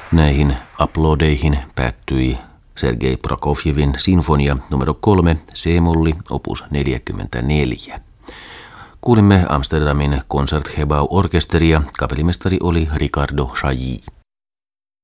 Näihin aplodeihin päättyi Sergei Prokofjevin sinfonia numero 3, C-molli, opus 44. Kuulimme Amsterdamin Concertgebouw-orkesteria, kapellimestari oli Ricardo Chailly.